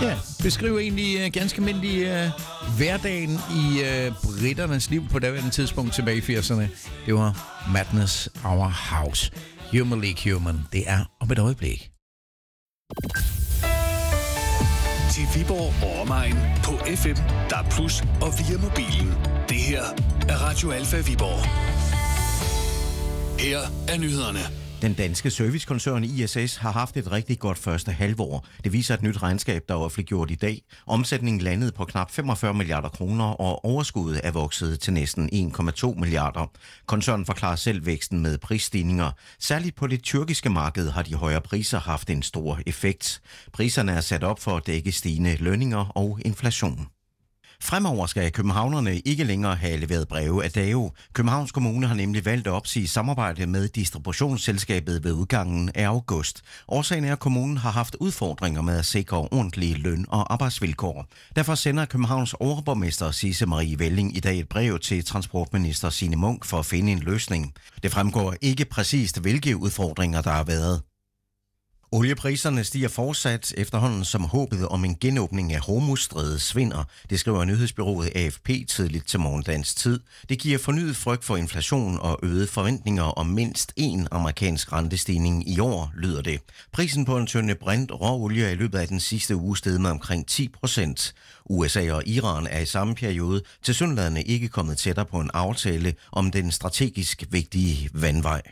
Ja, beskriver egentlig ganske almindelig hverdagen i britternes liv på daværende tidspunkt tilbage i 80'erne. Det var Madness Our House. Human League Human. Det er om et øjeblik. Til Viborg og omegn på FM, DAB+ og via mobilen. Det her er Radio Alfa Viborg. Her er nyhederne. Den danske servicekoncern ISS har haft et rigtig godt første halvår. Det viser et nyt regnskab, der er offentliggjort i dag. Omsætningen landede på knap 45 milliarder kroner, og overskuddet er vokset til næsten 1,2 milliarder. Koncernen forklarer selv væksten med prisstigninger. Særligt på det tyrkiske marked har de højere priser haft en stor effekt. Priserne er sat op for at dække stigende lønninger og inflation. Fremover skal københavnerne ikke længere have leveret breve af DAO. Københavns Kommune har nemlig valgt at opsige samarbejde med distributionsselskabet ved udgangen af august. Årsagen er, at kommunen har haft udfordringer med at sikre ordentlige løn- og arbejdsvilkår. Derfor sender Københavns overborgmester Sisse Marie Velling i dag et brev til transportminister Signe Munk for at finde en løsning. Det fremgår ikke præcist, hvilke udfordringer der har været. Oliepriserne stiger fortsat efterhånden, som håbet om en genåbning af Hormuzstrædet svinder. Det skriver nyhedsbureauet AFP tidligt til morgendagens tid. Det giver fornyet frygt for inflation og øgede forventninger om mindst én amerikansk rentestigning i år, lyder det. Prisen på en tønde brint råolie er i løbet af den sidste uge steget med omkring 10%. USA og Iran er i samme periode tilsyneladende ikke kommet tættere på en aftale om den strategisk vigtige vandvej.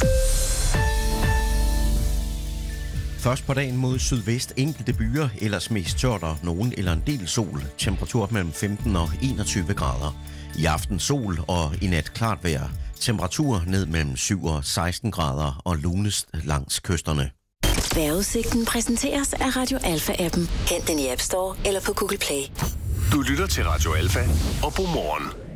Først på dagen mod sydvest enkelte byer, ellers mest tørt og nogen eller en del sol. Temperatur mellem 15 og 21 grader. I aften sol og i nat klart vejr. Temperatur ned mellem 7 og 16 grader og lunest langs kysterne. Vejrudsigten præsenteres af Radio Alfa-appen. Hent den i App Store eller på Google Play. Du lytter til Radio Alfa og God morgen.